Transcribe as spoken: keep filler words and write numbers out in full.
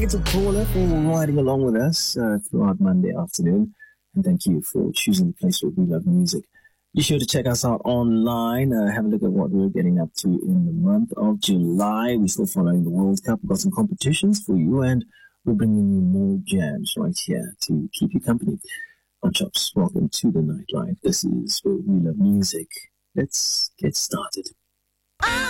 It's a caller for riding along with us uh, throughout Monday afternoon. And thank you for choosing the place where we love music. Be sure to check us out online. Uh, have a look at what we're getting up to in the month of July. We're still following the World Cup. We've got some competitions for you, and we're bringing you more jams right here to keep you company. On Chops, welcome to the Nightlife. This is where we love music. Let's get started.